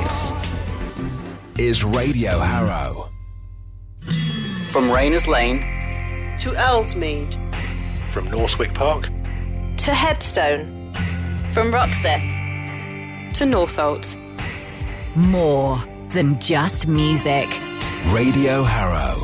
This is Radio Harrow. From Rayners Lane to Ellesmead, from Northwick Park to Headstone, from Roxeth to Northolt. More than just music. Radio Harrow.